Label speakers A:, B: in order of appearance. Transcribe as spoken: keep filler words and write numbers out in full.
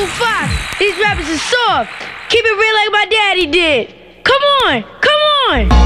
A: Uncle Fox, these rappers are soft. Keep it real like my daddy did. Come on, come on.